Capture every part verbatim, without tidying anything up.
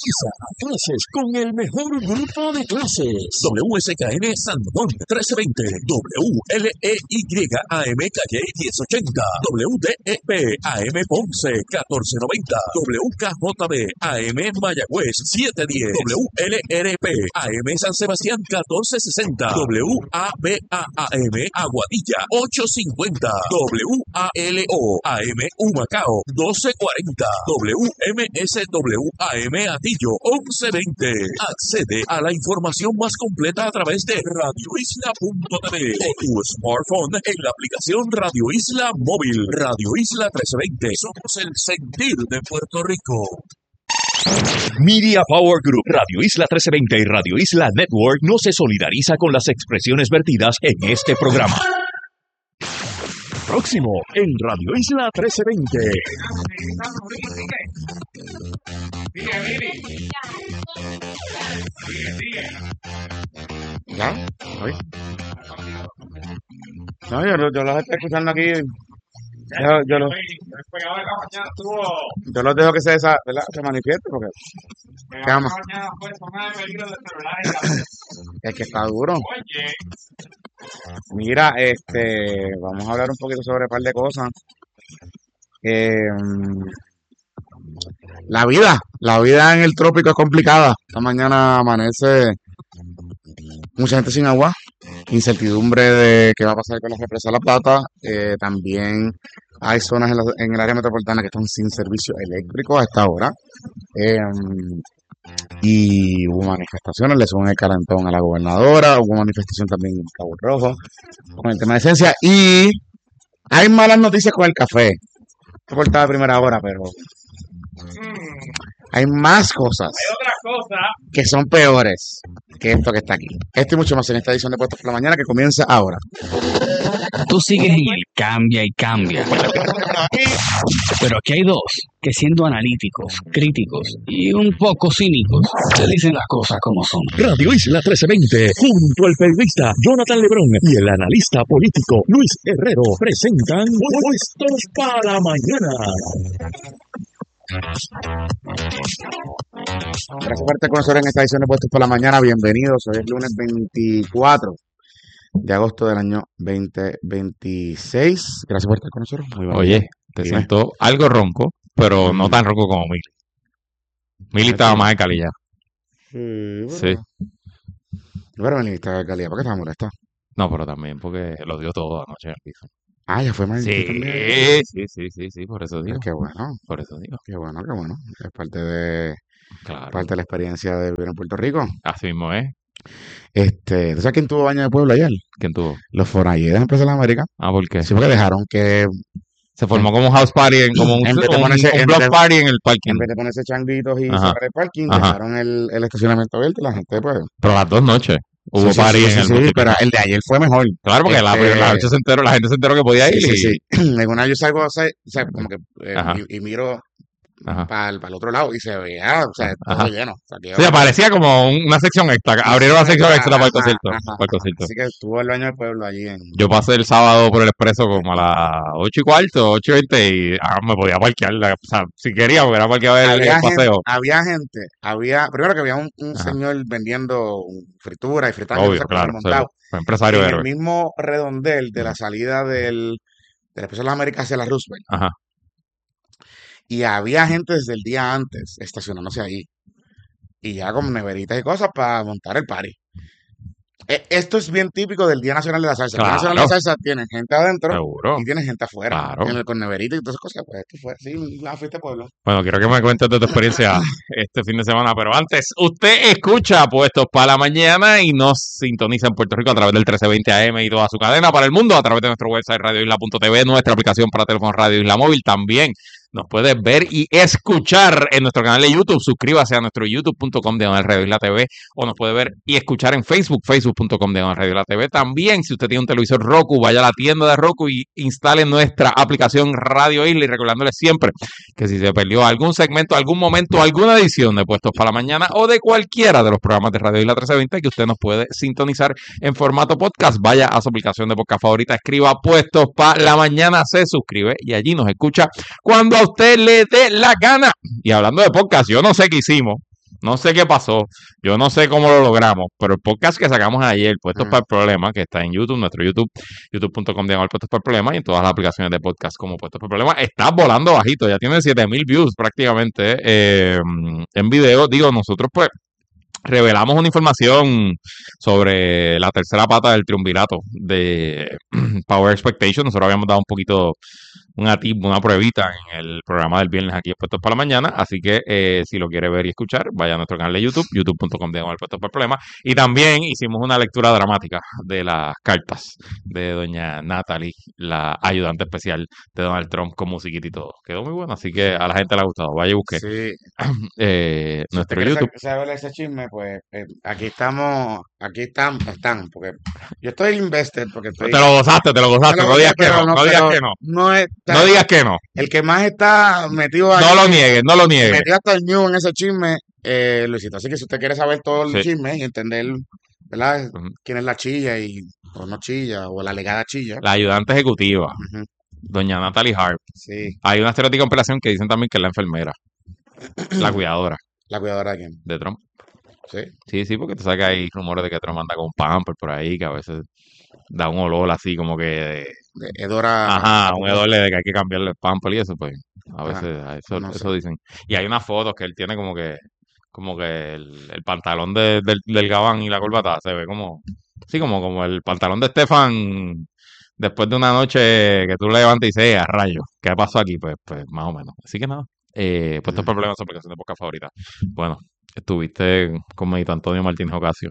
Sintoniza clases con el mejor grupo de clases. W S K N San Juan trece veinte, W L E Y A M Calle diez ochenta, W D E P A M Ponce catorce noventa, W K J B A M Mayagüez siete diez, W L R P A M San Sebastián catorce sesenta, W A B A A M Aguadilla ocho cincuenta, W A L O A M Humacao doce cuarenta, W M S W A M Atillo once veinte. Accede a la información más completa a través de radio isla punto t v o tu smartphone en la aplicación Radio Isla Móvil. Radio Isla trece veinte. Somos el sentir de Puerto Rico. Media Power Group, Radio Isla trece veinte y Radio Isla Network no se solidariza con las expresiones vertidas en este programa. Próximo en Radio Isla trece veinte. ¿Ya? ¿Oye? No, yo, yo los estoy escuchando aquí. Yo, yo, los, yo los dejo que se, desa, ¿verdad? Se manifieste porque vamos. Es que está duro. Mira, este, vamos a hablar un poquito sobre un par de cosas. Eh, la vida, la vida en el trópico es complicada. Esta mañana amanece mucha gente sin agua, incertidumbre de qué va a pasar con las represas de La Plata. Eh, también hay zonas en, la, en el área metropolitana que están sin servicio eléctrico a esta hora. Eh, y hubo manifestaciones, le suben el calentón a la gobernadora, hubo manifestación también en Cabo Rojo con el tema de esencia. Y hay malas noticias con el café. Esto portada de primera hora, pero hay más cosas. Hay otras cosas que son peores que esto que está aquí. Esto y mucho más en esta edición de Puestos por la Mañana que comienza ahora. Tú sigues en el cambia y cambia. Pero aquí hay dos que, siendo analíticos, críticos y un poco cínicos, te dicen las cosas como son. Radio Isla trece veinte, junto al periodista Jonathan Lebrón y el analista político Luis Herrero, presentan Puestos para la Mañana. Gracias por estar con nosotros en esta edición de Puestos por la Mañana. Bienvenidos. Hoy es lunes veinticuatro de agosto del año veinte veintiséis. Gracias por estar con nosotros. Oye, te Dime. siento algo ronco, pero no tan ronco como Mili. Mili estaba más de calidad. Sí, bueno. Sí. Pero Mili estaba de calidad. ¿Por qué estaba molesta? No, pero también porque lo dio todo anoche en el piso. Ah, ya fue mal. Sí, sí, sí, sí, sí, por eso digo. Qué bueno. Por eso digo. Qué bueno, qué bueno. Es parte de, claro. parte de la experiencia de vivir en Puerto Rico. Así mismo es. Este, ¿tú sabes quién tuvo baño de pueblo ayer? ¿Quién tuvo? Los forayeros en Plaza de las Américas. Ah, ¿por qué? Sí, porque dejaron que se formó como un house party, en, como un, en vez de un, ponerse, un en block vez, party en el parking. En vez de ponerse changuitos y Ajá. cerrar el parking, Ajá. dejaron el, el estacionamiento abierto y la gente, pues. Pero las dos noches hubo sí, sí, party sí, en sí, el sí, multiplayer. pero el de ayer fue mejor. Claro, porque este, la, la noche se enteró, la gente se enteró que podía ir. Sí, y... sí, sí. Alguna vez yo salgo, o sea, como que, eh, y, y miro para el, el otro lado y se veía, o sea, todo ajá. lleno. O sea, que sí, parecía como una sección extra. Abrieron la sección extra para el concierto. Ajá, para el concierto. Así que estuvo el baño del pueblo allí. En... Yo pasé el sábado por el expreso como a las ocho y cuarto, ocho y veinte y ah, me podía parquear. La, o sea, si quería, me podía parquear el, había el paseo. Gente, había gente, había, primero que había un, un señor vendiendo fritura y fritanga. Obvio, claro. Montado. Sí, empresario en héroe. el mismo redondel de la salida del, de la Plaza de las Américas hacia la Roosevelt. Ajá. Y había gente desde el día antes estacionándose ahí. Y ya con neveritas y cosas para montar el party. Eh, esto es bien típico del Día Nacional de la Salsa. Claro. El Día Nacional de la Salsa tiene gente adentro. Seguro. Y tiene gente afuera. Claro. En el, con neveritas y todas esas cosas. Pues esto fue así, la fiesta de pueblo. Bueno, quiero que me cuentes de tu experiencia este fin de semana. Pero antes, usted escucha Puestos para la Mañana y nos sintoniza en Puerto Rico a través del trece veinte A M y toda su cadena para el mundo a través de nuestro website radio isla punto t v, nuestra aplicación para teléfono Radio Isla Móvil también. Nos puedes ver y escuchar en nuestro canal de YouTube. Suscríbase a nuestro youtube punto com de Radio Isla T V o nos puede ver y escuchar en Facebook, facebook punto com de Radio Isla T V. También, si usted tiene un televisor Roku, vaya a la tienda de Roku y instale nuestra aplicación Radio Isla y recordándole siempre que si se perdió algún segmento, algún momento, alguna edición de Puestos para la Mañana o de cualquiera de los programas de Radio Isla trece veinte que usted nos puede sintonizar en formato podcast, vaya a su aplicación de podcast favorita, escriba Puestos para la Mañana, se suscribe y allí nos escucha cuando a usted le dé la gana. Y hablando de podcast, yo no sé qué hicimos, No sé qué pasó, yo no sé cómo lo logramos, pero el podcast que sacamos ayer, Puestos Ujú. para el Problema, que está en YouTube, nuestro YouTube, youtube punto com diagonal Puestos para el Problema, y en todas las aplicaciones de podcast como Puestos para el Problema, está volando bajito, ya tiene siete mil views prácticamente eh, en video. Digo, nosotros pues revelamos una información sobre la tercera pata del triunvirato de Power Expectation. Nosotros habíamos dado un poquito, una tip, una pruebita en el programa del viernes aquí en Puestos para la Mañana. Así que eh, si lo quiere ver y escuchar, vaya a nuestro canal de YouTube, youtube punto com diagonal Puestos para el Problema. Y también hicimos una lectura dramática de las cartas de doña Natalie, la ayudante especial de Donald Trump, con musiquita y todo. Quedó muy bueno, así que a la gente le ha gustado. Vaya y busque Sí, eh, si usted nuestro quiere YouTube. sa- saber ese chisme, pues eh, aquí estamos, aquí están, están, porque yo estoy invested, porque estoy... Te lo gozaste, te lo Me gozaste. lo No gocé, digas que pero no, no, no digas pero que no. no es No tan- digas que no. el que más está metido No ahí, lo niegues, no lo niegues. metido hasta el ñu en ese chisme, eh, Luisito. Así que si usted quiere saber todo el Sí. chisme y entender, ¿verdad? Ujú. Quién es la chilla y o no chilla, o la alegada chilla. La ayudante ejecutiva, Ujú, doña Natalie Harp. sí, Hay una estereotipo conspiración que dicen también que es la enfermera, la cuidadora la cuidadora de quién. de Trump. Sí. Sí, sí, porque tú sabes que hay rumores de que Trump anda con pamper por ahí, que a veces da un olor así como que de, De Edora. ajá, un olor de que hay que cambiarle el pamper y eso, pues a Ajá, veces a eso, no sé. eso dicen. Y hay unas fotos que él tiene como que como que el, el pantalón de- del, del gabán y la corbata se ve como, sí, como, como el pantalón de Stefan después de una noche que tú le levantas y dices, "Eh, a rayos, ¿qué pasó aquí?" Pues, pues más o menos. Así que nada, eh, pues estos Ujú. problemas son aplicación de podcast favorita. Bueno, estuviste con Medito Antonio Martínez Ocasio.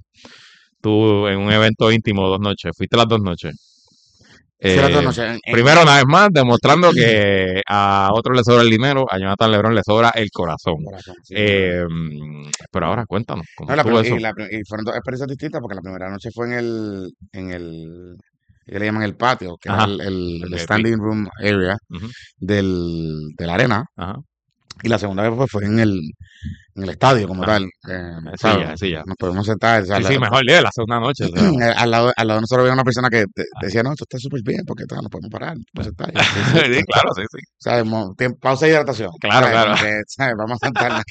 Tú en un evento íntimo dos noches, fuiste las dos noches. Fui las dos Eh, noches. en- en- Primero, una vez más, demostrando que a otro le sobra el dinero, a Jonathan Lebron le sobra el corazón. Corazón, sí. Eh, pero ahora cuéntanos, ¿cómo No, la estuvo prim- eso? y, la prim- y fueron dos experiencias distintas porque la primera noche fue en el, en el, ¿qué le llaman? El patio, que Ajá, era el, el- el el V I P. standing room area Ujú, del, de la arena. ajá. Y la segunda vez pues, fue en el, en el estadio como Ajá. tal. Eh, Eh, Sí, ¿sabes? ya, sí, ya. Nos podemos sentar. o sea, Sí, la- sí, mejor día, la segunda noche. o sea. eh, al, lado, al lado de nosotros había una persona que te- decía, no, esto está súper bien porque tal, nos podemos parar, nos podemos sentar. Y yo, sí, sí, Sí, esto- claro, sí, sí. ¿sabes? Mo- tiempo- pausa de hidratación. Claro, ¿sabes? claro. Como que, ¿sabes? Vamos a sentarnos.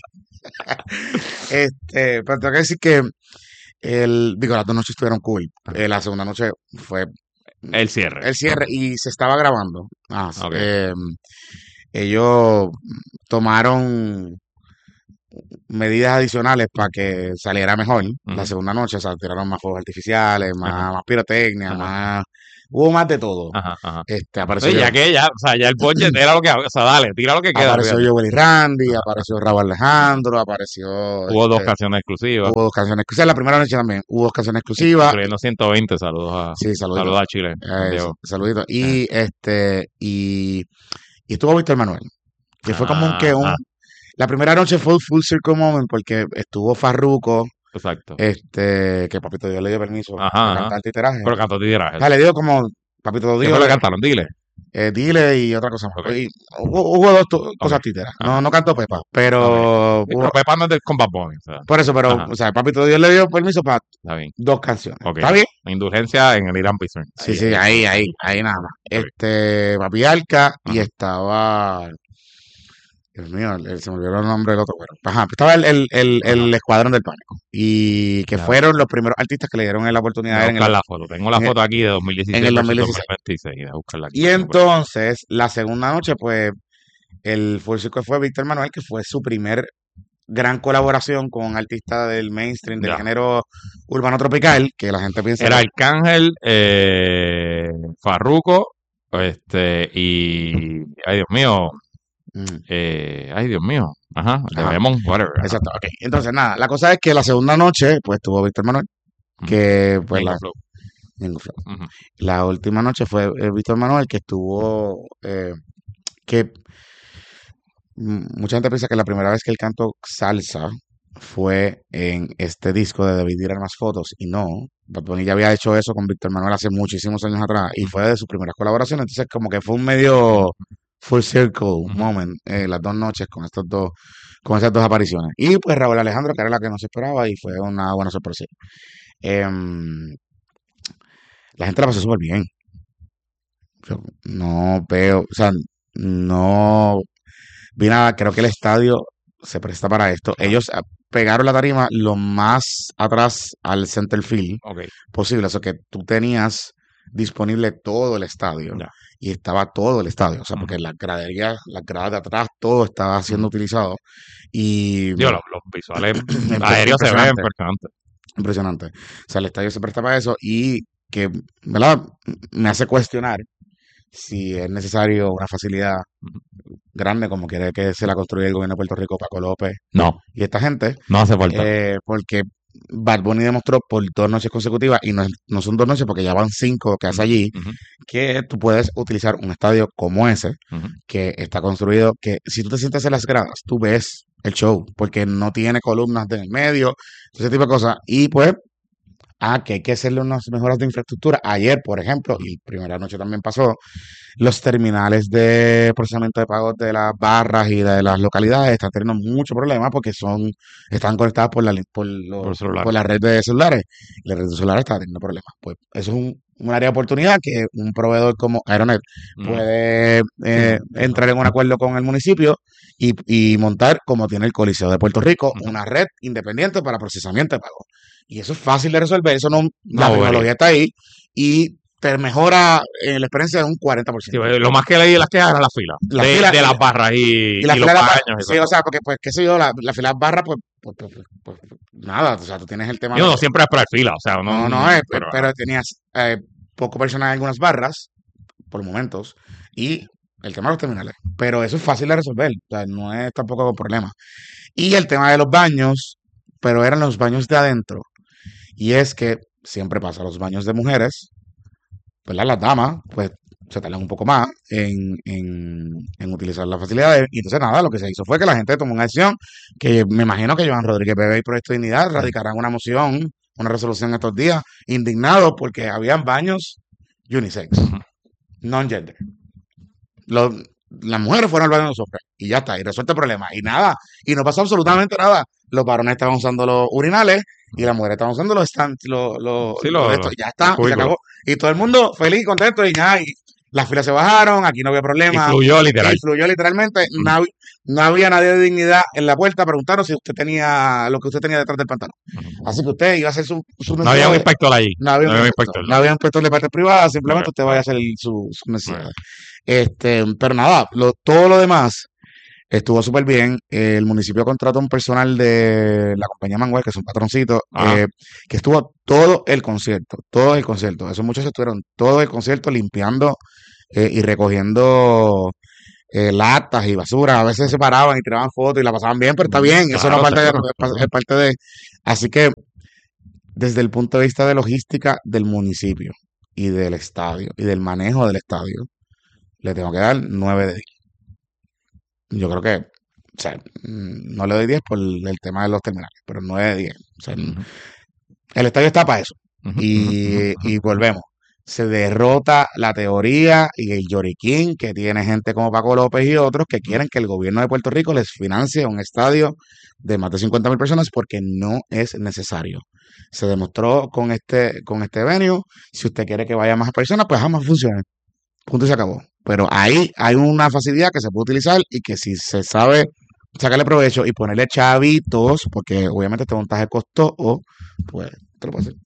este, pero tengo que decir que el, digo, las dos noches estuvieron cool. Eh, la segunda noche fue El cierre. el cierre y se estaba grabando. Ah, Ok. eh, ellos tomaron medidas adicionales para que saliera mejor la Ujú. segunda noche. O sea, tiraron más fuegos artificiales, más, Ajá. más pirotecnia, Ajá. más... Hubo más de todo. Ajá, ajá. Este, apareció Sí, ya yo- que ya, o sea, ya el budget era lo que, o sea, dale, tira lo que queda. apareció fíjate. Joel y Randy, apareció Raúl Alejandro, apareció... Hubo dos este, canciones exclusivas, hubo dos canciones exclusivas. La primera noche también hubo dos canciones exclusivas. incluyendo ciento veinte. Saludos a, Sí, saluditos. saludos a Chile, Eh, Santiago. saluditos. Y este, y, y estuvo Víctor Manuel, que fue como un que un, Ajá. la primera noche fue un full circle moment porque estuvo Farruko, Exacto. este, que Papito Dios le dio permiso Ajá, para ajá. cantar titeraje. Pero cantó tiraje. O sea, le dio como Papito ¿Qué Dios, fue lo que le- cantaron? Dile. eh, dile y otra cosa más. Ok. Y hubo, hubo dos tu- cosas Ok. títeras. Ajá. No, no cantó Pepa, pero Sí, hubo- pero Pepa no es de- con Bad Bunny, o sea, por eso, pero, Ajá. o sea, Papito Dios le dio permiso para está bien. dos canciones. Ok. ¿Está bien? Indulgencia en el Irán Bison. Sí, sí, ahí, ahí, ahí nada más. Ok. Este, Papi Alca y Ajá. estaba, Dios mío, el- se me olvidó el nombre del otro, pero, ajá, estaba el, el, el, el Ajá. Escuadrón del Pánico y que Ya. fueron los primeros artistas que le dieron la oportunidad Voy a en el, buscar la foto. Tengo la en el- foto aquí de dos mil dieciséis en el versus dos mil dieciséis. dos mil veintiséis. Voy a buscarla aquí. Y entonces, la segunda noche, pues, el full circle fue Víctor Manuel, que fue su primer gran colaboración con un artista del mainstream, del Ya. género urbano tropical, que la gente piensa Era que- Arcángel, eh, Farruko, este, y, ay Dios mío, Mm, eh, ay Dios mío, ajá, de Ajá. Lemon, whatever. ajá. exacto, ok. Entonces, nada, la cosa es que la segunda noche, pues, tuvo Víctor Manuel, Ujú. que, pues, Mingo la, Flow. Mingo Flow. Ujú. La última noche fue eh, Víctor Manuel, que estuvo, eh, que mm, mucha gente piensa que la primera vez que él cantó salsa fue en este disco de Debí tirar más fotos, y no, Bad Bunny ya había hecho eso con Víctor Manuel hace muchísimos años atrás, y fue de sus primeras colaboraciones, entonces como que fue un medio full circle moment, eh, las dos noches con estos dos, con esas dos apariciones. Y pues Raúl Alejandro, que era la que no se esperaba, y fue una buena sorpresa. Em, la gente la pasó súper bien. Yo no veo, o sea, no vi nada, creo que el estadio se presta para esto. Ellos ah, pegaron la tarima lo más atrás al center field Ok. posible, o sea que tú tenías disponible todo el estadio Ya. y estaba todo el estadio, o sea, Ujú. porque las graderías, las gradas de atrás, todo estaba siendo Ujú. utilizado y Digo, los, los visuales Impre- aéreos se ven impresionante. impresionantes. impresionante. O sea, el estadio se presta para eso y que, ¿verdad? Me hace cuestionar si es necesario una facilidad Ujú. grande como quiere que se la construya el gobierno de Puerto Rico, Paco López No, y esta gente, no hace falta. eh, porque Bad Bunny demostró por dos noches consecutivas, y no, es- no son dos noches porque ya van cinco que hace Ujú, allí, ujú, que tú puedes utilizar un estadio como ese, ujú. que está construido, que si tú te sientas en las gradas, tú ves el show, porque no tiene columnas en el medio, ese tipo de cosas, y pues, ah, que hay que hacerle unas mejoras de infraestructura. Ayer, por ejemplo, y primera noche también pasó, los terminales de procesamiento de pagos de las barras y de las localidades están teniendo mucho problema porque son, están conectadas por la, li- por, lo- Por celular. por la red de celulares. Y la red de celulares está teniendo problemas. Pues eso es un, un área de oportunidad que un proveedor como Aeronet Ujú. puede eh, entrar en un acuerdo con el municipio y, y montar, como tiene el Coliseo de Puerto Rico, Ujú. una red independiente para procesamiento de pagos. Y eso es fácil de resolver, eso no, la No, tecnología está ahí y te mejora eh, la experiencia de un cuarenta por Sí, ciento. lo más que leí de las quejas era la fila. La de, fila- de las barras y, Y la y los fila de la baños. barra, y sí, cosas. o sea, porque, pues, qué sé yo, la, la fila de barra, pues, pues, pues, pues, pues, nada, o sea, tú tienes el tema Yo de... no siempre esperar fila, o sea, no, No, no, eh, pero, pero tenías eh, poco personal en algunas barras, por momentos, y el tema de los terminales. Pero eso es fácil de resolver, o sea, no es tampoco un problema. Y el tema de los baños, pero eran los baños de adentro. Y es que siempre pasa, los baños de mujeres, ¿verdad? Las damas, pues se tardan un poco más en, en, en utilizar las facilidades. Y entonces, nada, lo que se hizo fue que la gente tomó una decisión que me imagino que Joan Rodríguez Bebe y Proyecto Dignidad radicarán una moción, una resolución estos días, indignados porque habían baños unisex, Ujú. non-gender. Los- las mujeres fueron al baño de los hombres y ya está, y resuelto el problema. Y nada, y no pasó absolutamente nada. Los varones estaban usando los urinales y las mujeres estaban usando los stands, los, los, Sí, los lo- de estos. lo- Ya los está, y se cubículos. acabó. Y todo el mundo feliz, contento, y nada, y las filas se bajaron, aquí no había Y problema. fluyó literal. Y fluyó literalmente, Mm. no, hab- no había nadie de dignidad en la puerta preguntando si usted tenía lo que usted tenía detrás del pantalón. Ujú. Así que usted iba a hacer su, su No había un necesidades. inspector allí. No había No un había un inspector, inspector. no había un inspector de parte privada, simplemente Ok, usted vaya a ok. hacer el- su, sus necesidades. Este, pero nada, lo, todo lo demás estuvo súper bien. Eh, el municipio contrató un personal de la compañía Mangual, que es un patroncito, Ajá. eh, que estuvo todo el concierto, todo el concierto. Esos muchachos estuvieron todo el concierto limpiando eh, y recogiendo eh, latas y basura. A veces se paraban y tiraban fotos y la pasaban bien, pero está bien, eso no Claro, es parte de, seguro, es seguro. parte de... Así que desde el punto de vista de logística del municipio y del estadio y del manejo del estadio, le tengo que dar nueve de diez. Yo creo que, o sea, mm, no le doy diez por el tema de los terminales, pero nueve de diez. O sea, Ujú. el estadio está para eso. Ujú, ujú, Y, ujú, y volvemos. Se derrota la teoría y el lloriquín que tiene gente como Paco López y otros que quieren que el gobierno de Puerto Rico les financie un estadio de más de cincuenta mil personas porque no es necesario. Se demostró con este, con este venue. Si usted quiere que vaya más personas, pues jamás funcione. Punto y se acabó. Pero ahí hay una facilidad que se puede utilizar y que si se sabe sacarle provecho y ponerle chavitos, porque obviamente este montaje costó, pues te lo puedo hacer.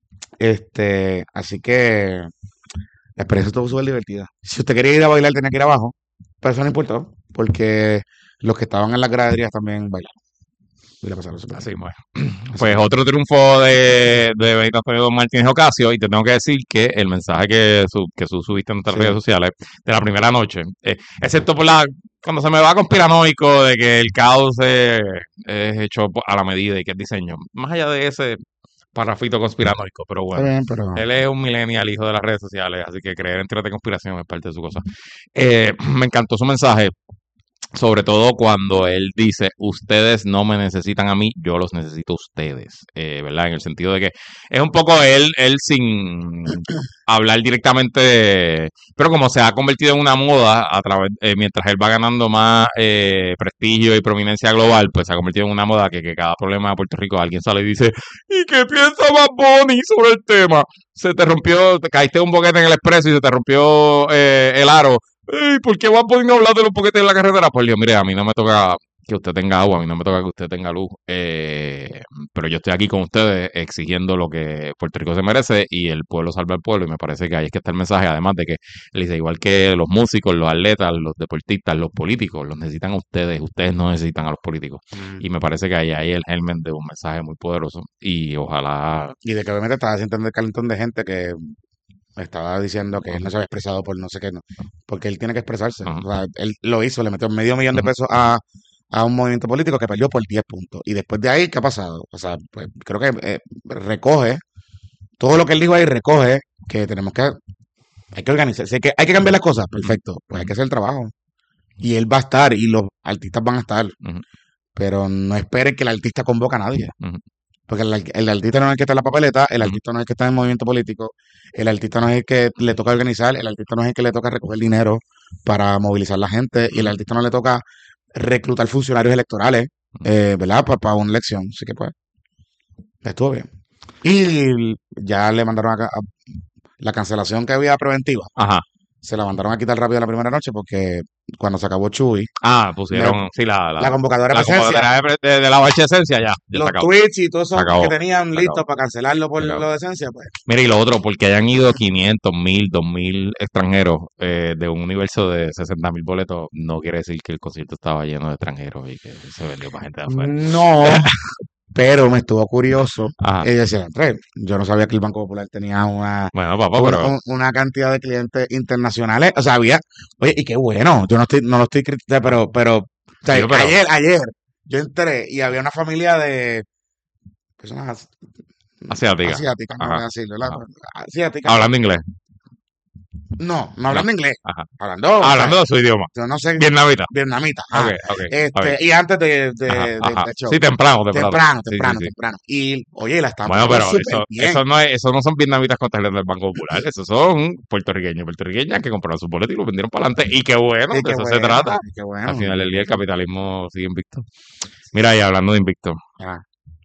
Este, así que la experiencia estuvo súper divertida. Si usted quería ir a bailar, tenía que ir abajo, pero eso no importó, porque los que estaban en las graderías también bailaron. Y la pasaron súper bien. Así, bueno. Así Pues que- otro triunfo de, de Benito Antonio Martínez Ocasio, y te tengo que decir que el mensaje que, su- que tú subiste en nuestras Sí. redes sociales de la primera noche, eh, excepto por la cuando se me va conspiranoico de que el caos es, es hecho po- a la medida y que es diseño, más allá de ese parrafito conspiranoico, pero Está bueno. bien, pero Él es un millennial, hijo de las redes sociales, así que creer en teorías de conspiración es parte de su cosa. Eh, me encantó su mensaje, sobre todo cuando él dice, ustedes no me necesitan a mí, yo los necesito a ustedes, eh, ¿verdad? En el sentido de que es un poco él, él sin hablar directamente, pero como se ha convertido en una moda a través, eh, mientras él va ganando más eh, prestigio y prominencia global, pues se ha convertido en una moda que, que cada problema de Puerto Rico alguien sale y dice, ¿y qué piensa Bad Bunny sobre el tema? Se te rompió, te caíste un boquete en el expreso y se te rompió eh, el aro. Ey, ¿por qué Bad Bunny no habla de los boquetes en la carretera? Pues yo, mire, a mí no me toca que usted tenga agua, a mí no me toca que usted tenga luz, eh, pero yo estoy aquí con ustedes exigiendo lo que Puerto Rico se merece y el pueblo salva al pueblo, y me parece que ahí es que está el mensaje, además de que, él dice, igual que los músicos, los atletas, los deportistas, los políticos, los necesitan a ustedes, ustedes no necesitan a los políticos, Mm. y me parece que ahí hay el germen de un mensaje muy poderoso, y ojalá... Y de que obviamente estaba sintiendo el calentón de gente que estaba diciendo que él no se había expresado por no sé qué, no, porque él tiene que expresarse. Ajá. O sea, él lo hizo, le metió medio millón de Ujú. pesos a, a un movimiento político que perdió por diez puntos. Y después de ahí, ¿qué ha pasado? O sea, pues creo que eh, recoge, todo lo que él dijo ahí recoge que tenemos que, hay que organizarse, hay que, hay que cambiar las cosas, perfecto, pues hay que hacer el trabajo. Y él va a estar y los artistas van a estar, Ujú. pero no esperen que el artista convoque a nadie. Ujú. Porque el, el artista no es el que está en la papeleta, el Ujú. artista no es el que está en el movimiento político, el artista no es el que le toca organizar, el artista no es el que le toca recoger dinero para movilizar la gente, y el Ujú. artista no le toca reclutar funcionarios electorales, eh, ¿verdad? Para una elección. Así que pues, estuvo bien. Y ya le mandaron a, a- la cancelación que había preventiva, Ajá. se la mandaron a quitar rápido la primera noche porque cuando se acabó Chuy, Ah, le- pusieron, sí, la, la la, convocatoria la de presencia, convocatoria de, de, de la bacha de esencia, ya, ya se los acabó. tweets y todo eso Se acabó, que tenían se listos acabó. para cancelarlo por Se acabó. lo de esencia, pues. Mira, y lo otro, porque hayan ido quinientos, mil, dos mil extranjeros eh, de un universo de sesenta mil boletos, no quiere decir que el concierto estaba lleno de extranjeros y que se vendió para gente de afuera. No, pero me estuvo curioso. Ajá. Ella decía, "Andrés, yo no sabía que el Banco Popular tenía una, Bueno, papá, una, pero... un- una cantidad de clientes internacionales. O sea, había, oye, y qué bueno, yo no estoy, no lo estoy criticando, pero, pero, o sea, Digo, pero... ayer, ayer, yo entré y había una familia de personas Asiática. asiáticas, no Ajá. voy a decirlo, ¿verdad? Ajá. Asiáticas. Hablando inglés. No, no hablando inglés, Ajá. hablando, o Hablando sea, de su idioma. yo no sé, Vietnamita. vietnamita. ajá. Ok, ok. Está Este, bien. y antes de, de, Ajá, de- ajá. del show. Sí, temprano, temprano. Temprano, Sí, temprano, sí, sí. temprano. Y, oye, la estaban Bueno, pasando pero súper eso, bien. eso no es, eso no son vietnamitas con tarjeta del Banco Popular, esos son puertorriqueños, puertorriqueñas que compraron sus boletos y los vendieron para adelante. Y qué bueno, Y de qué eso bueno, se trata. y qué bueno. Al final del día el capitalismo sigue invicto. Mira, y hablando de invicto, Ah,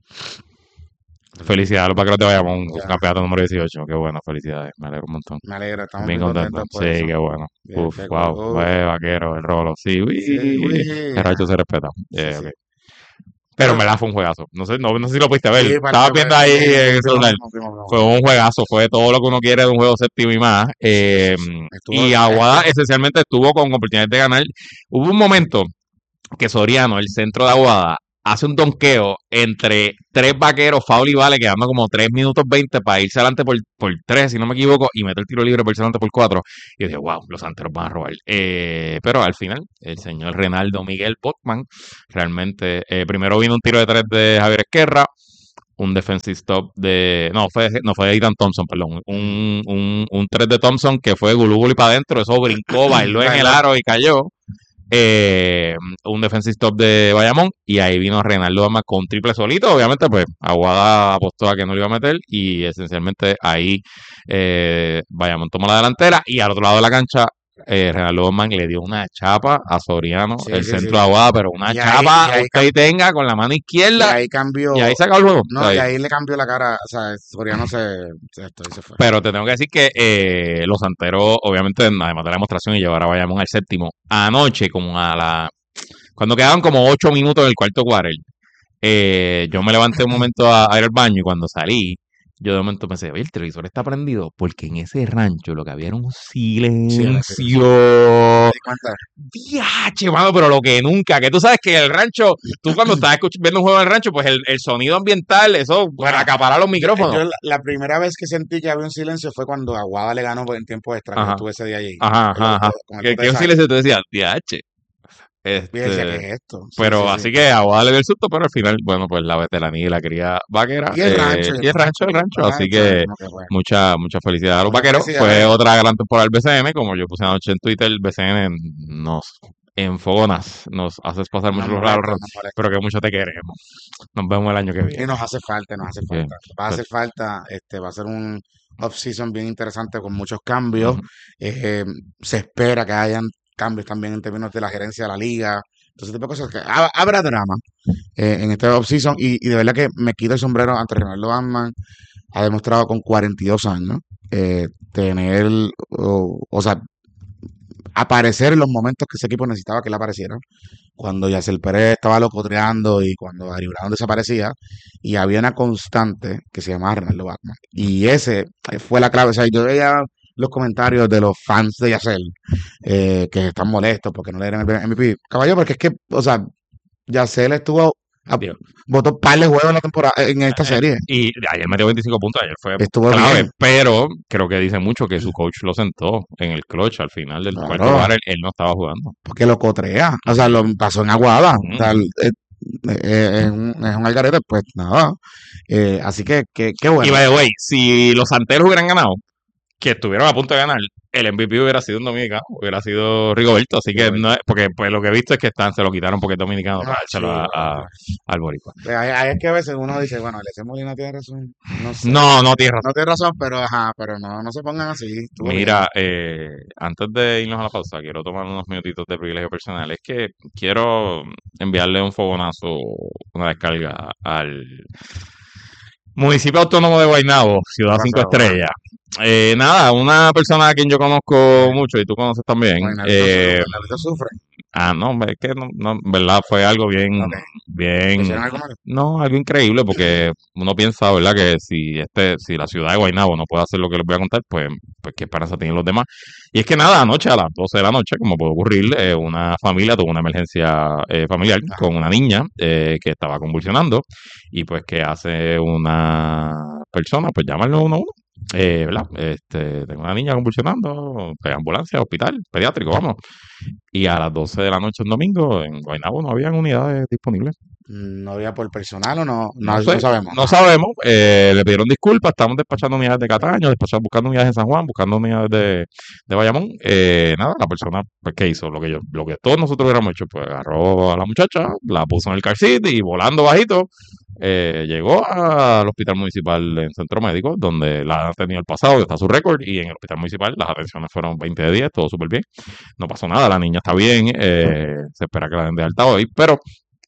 felicidades a los vaqueros de Bayamón, su Ya. campeonato número dieciocho. Qué bueno, felicidades, me alegro un montón. me alegra, estamos Bien muy contento. contentos por Sí, eso. qué bueno. Bien, Uf, qué wow, cool. fue vaquero, el rolo. Sí, uy, Sí, uy, el racho se respeta. sí, Eh, sí. ok. Pero en Pero- verdad fue un juegazo. No sé, no, no sé si lo pudiste ver. Sí, Estaba parte- viendo parte- ahí sí, en el vimos, celular. vimos, vimos, vimos. Fue un juegazo, fue todo lo que uno quiere de un juego séptimo y más. Eh, Estuvo- y Aguada esencialmente estuvo con oportunidades de ganar. Hubo un momento que Soriano, el centro de Aguada, hace un donqueo entre tres vaqueros, foul y vale, quedando como tres minutos veinte para irse adelante por, por tres, si no me equivoco, y mete el tiro libre para irse adelante por cuatro. Y yo dije, wow, los santeros van a robar. Eh, pero al final, el señor Renaldo Miguel Botman, realmente, eh, primero vino un tiro de tres de Javier Esquerra, un defensive stop de. No, fue, no fue Aidan Thompson, perdón. Un, un, un tres de Thompson que fue gulú gulú para adentro. Eso brincó, bailó en el Bailó. aro y cayó. Eh, un defensive stop de Bayamón. Y ahí vino Renaldo Dama con triple solito. Obviamente, pues Aguada apostó a que no lo iba a meter. Y esencialmente ahí eh, Bayamón tomó la delantera. Y al otro lado de la cancha. Eh, Renaldo Botman le dio una chapa a Soriano, Sí, el sí, centro sí. de Aguada, pero una Y ahí- chapa y ahí usted tenga con la mano Y izquierda. ahí cambió. Y ahí se acabó el juego. No, Ahí. y ahí le cambió la cara. O sea, Soriano se, se, esto, y se fue. Pero te tengo que decir que eh, los santeros, obviamente, además de la demostración y llevar a Bayamón al séptimo, anoche, como a la. Cuando quedaban como ocho minutos en el cuarto quarter, eh, yo me levanté un momento a, a ir al baño y cuando salí, yo de momento pensé, oye, el televisor está prendido, porque en ese rancho lo que había era un silencio. Me di cuenta. Diache, mano, pero lo que nunca, que tú sabes que el rancho, tú cuando estás escuch- viendo un juego en el rancho, pues el, el sonido ambiental, eso, para acaparar los micrófonos. Yo la, la primera vez que sentí que había un silencio fue cuando Aguada le ganó en tiempo extra, que Ajá. estuve ese día allí. Ajá, Con ajá, el- ajá. con el Que, bote que de un sal. silencio te decía, diache. Y yo decía, ¿qué Este, es esto? Sí, pero sí, sí. así que Aguada le dio el susto, pero al final, bueno, pues la veteranía y la cría vaquera. Y el eh, rancho, y el rancho, el rancho. el Así rancho, que como que bueno. mucha, mucha felicidad a los Muchas vaqueros. felicidades. Fue otra gran temporada del B C N, como yo puse anoche en Twitter, el B C N nos enfogonas, nos haces pasar Nos mucho los molesta, raros, nos molesta. pero que mucho te queremos. Nos vemos el año que Y viene. nos hace falta, nos hace Bien. falta. Va a hacer falta, este, va a ser un off-season bien interesante con muchos cambios. Ujú. Eh, se espera que hayan cambios también en términos de la gerencia de la liga. Entonces, tipo de cosas que ha- habrá drama eh, en este off-season. Y, y de verdad que me quito el sombrero ante Renaldo Botman. Ha demostrado con cuarenta y dos años eh, tener, o, o sea, aparecer en los momentos que ese equipo necesitaba que él apareciera. Cuando Yacel Pérez estaba locotreando y cuando Ari Brown desaparecía, y había una constante que se llamaba Ronaldo Batman. Y ese fue la clave. O sea, yo veía los comentarios de los fans de Yacel eh, que están molestos porque no le dieron el M V P. Caballo, porque es que, o sea, Yacel estuvo a, votó par de juegos en la temporada en esta serie. Y ayer metió veinticinco puntos, ayer fue Estuvo clave, bien. pero creo que dice mucho que su coach lo sentó en el clutch al final del Claro. cuarto lugar, él, él no estaba jugando. Porque lo cotrea. O sea, lo pasó en Aguada. Ujú. O sea, el- eh, eh, es, un, es un algarete, pues nada. Eh, así que, que, qué bueno. Y by the way, si los Santeros hubieran ganado, que estuvieron a punto de ganar, el M V P hubiera sido un dominicano, hubiera sido Rigoberto, así que Rigoberto. no es, porque pues lo que he visto es que están, se lo quitaron porque es dominicano para Ah, dárselo sí, a, a- al boricua. Ahí, ahí es que a veces uno dice, bueno, Alexis Molina tiene razón. No sé. No, no tienes razón. No tiene razón, pero ajá, pero no, no se pongan así. Estuvo bien. Mira, eh, antes de irnos a la pausa, quiero tomar unos minutitos de privilegio personal. Es que quiero enviarle un fogonazo, una descarga al municipio autónomo de Guaynabo, Ciudad ¿Qué Cinco pasó? Estrellas. Eh, nada, una persona a quien yo conozco mucho y tú conoces también. Guaynabito eh, sufre, Guaynabito sufre. ah, no, hombre, es que no, no, en verdad fue algo bien, Ok. bien, ¿Hicieron algo malo? no, algo increíble porque uno piensa, ¿verdad? Que si este, si la ciudad de Guaynabo no puede hacer lo que les voy a contar, pues, pues qué esperanza tienen los demás. Y es que nada, anoche a las doce de la noche, como puede ocurrir, eh, una familia tuvo una emergencia eh, familiar Ajá. con una niña eh, que estaba convulsionando y pues que hace una persona, pues llama al nueve uno uno. Eh, ¿verdad? Este, tengo una niña convulsionando, pues, ambulancia, hospital, pediátrico, vamos. Y a las doce de la noche un domingo en Guaynabo no habían unidades disponibles. ¿No había por personal o no? No No, sé, no sabemos. no sabemos. Eh, le pidieron disculpas. Estamos despachando unidades de Cataño, despachando, buscando unidades de San Juan, buscando unidades de, de Bayamón. Eh, nada, la persona, pues, ¿qué hizo? Lo que yo, lo que todos nosotros hubiéramos hecho, pues agarró a la muchacha, la puso en el car seat y volando bajito, eh, llegó al hospital municipal en Centro Médico, donde la han tenido el pasado, está su récord, y en el hospital municipal las atenciones fueron veinte de diez, todo súper bien. No pasó nada, la niña está bien, eh, se espera que la den de alta hoy, pero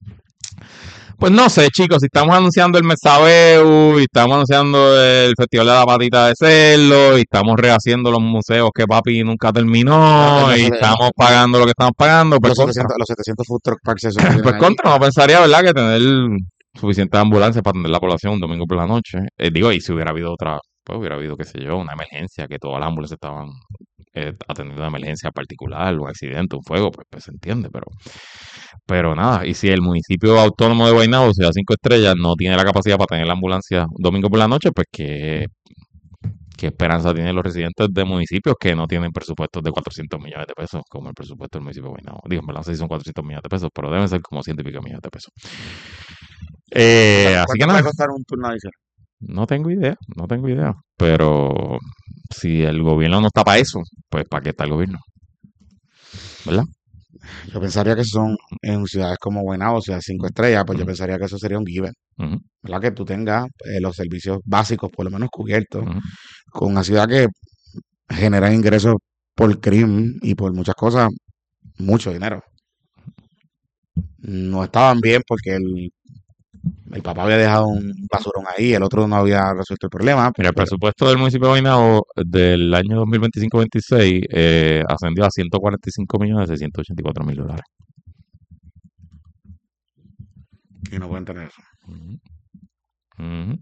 pues no sé, chicos, si estamos anunciando el Mesabeu, y estamos anunciando el Festival de la Patita de Cerdo, y estamos rehaciendo los museos que papi nunca terminó, No, no, y no, no. estamos pagando lo que estamos pagando, pues Los contra, setecientos, los setecientos food truck parks esos que tienen pues ahí. contra, no pensaría, ¿verdad?, que tener suficientes ambulancias para atender la población un domingo por la noche. Eh, digo, y si hubiera habido otra, pues hubiera habido, qué sé yo, una emergencia, que todas las ambulancias estaban eh, atendiendo una emergencia particular, un accidente, un fuego, pues, pues se entiende, pero... Pero nada, y si el municipio autónomo de Guaynabo, Ciudad Cinco Estrellas, no tiene la capacidad para tener la ambulancia un domingo por la noche, pues qué, qué esperanza tienen los residentes de municipios que no tienen presupuestos de cuatrocientos millones de pesos, como el presupuesto del municipio de Guaynabo. Digo, en verdad no sé si son cuatrocientos millones de pesos, pero deben ser como ciento y pico millones de pesos. Eh, así que ¿Cuánto nada, puede costar un turno adicional? no tengo idea, no tengo idea. Pero si el gobierno no está para eso, pues ¿para qué está el gobierno? ¿Verdad? Yo pensaría que son en ciudades como Guaynabo, Ciudad Cinco Estrellas, pues yo Ujú. pensaría que eso sería un given, Ujú, ¿verdad? Que tú tengas eh, los servicios básicos por lo menos cubiertos ujú. con una ciudad que genera ingresos por crimen y por muchas cosas, mucho dinero. No estaban bien porque el, el papá había dejado un basurón ahí, el otro no había resuelto el problema, Mira, el pero presupuesto del municipio de Guaynabo del año dos mil veinticinco veintiséis eh, ascendió a ciento cuarenta y cinco millones seiscientos ochenta y cuatro mil dólares. y no pueden tener eso. Ujú, ujú.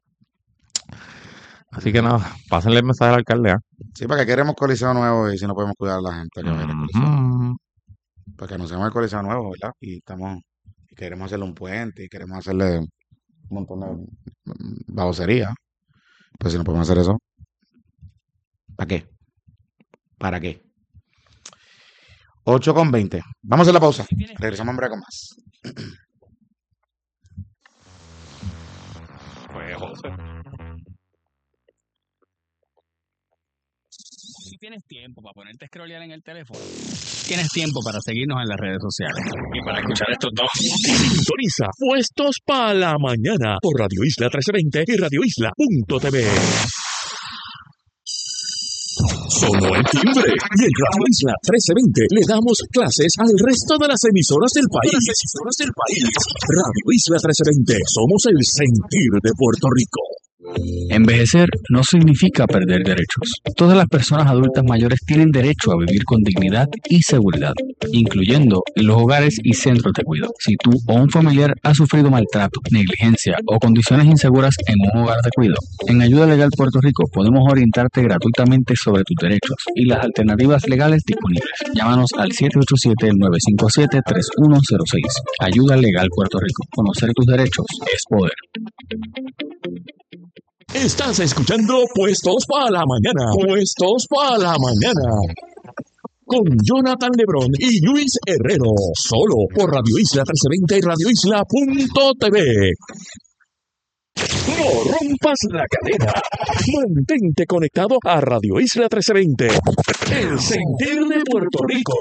Así que nada, pásenle el mensaje al alcalde. ¿ah? Sí, para que queremos coliseo nuevo y si no podemos cuidar a la gente que va a ir al coliseo. Ujú. Porque anunciamos el coliseo nuevo, ¿verdad? Y estamos, y queremos hacerle un puente y queremos hacerle un montón de mm, babosería. Pues si no podemos hacer eso, ¿para qué? ¿Para qué? ocho con veinte. Vamos a hacer la pausa. Regresamos en breve con más. Pues José. Si tienes tiempo para ponerte a scrollear en el teléfono, tienes tiempo para seguirnos en las redes sociales y para escuchar estos dos. Sintoniza Puestos para la Mañana por Radio Isla trece veinte y radio isla punto t v. Sonó el timbre y en Radio Isla trece veinte le damos clases al resto de las emisoras del país. Emisoras del país. Radio Isla trece veinte, somos el sentir de Puerto Rico. Envejecer no significa perder derechos. Todas las personas adultas mayores tienen derecho a vivir con dignidad y seguridad, incluyendo en los hogares y centros de cuidado. Si tú o un familiar ha sufrido maltrato, negligencia o condiciones inseguras en un hogar de cuidado, en Ayuda Legal Puerto Rico podemos orientarte gratuitamente sobre tus derechos y las alternativas legales disponibles. Llámanos al siete ocho siete, nueve cinco siete, tres uno cero seis. Ayuda Legal Puerto Rico. Conocer tus derechos es poder. Estás escuchando Puestos para la Mañana. Puestos para la Mañana. Con Jonathan Lebrón y Luis Herrero. Solo por Radio Isla trece veinte y radio isla punto t v. No rompas la cadena. Mantente conectado a Radio Isla trece veinte. El sentir de Puerto Rico.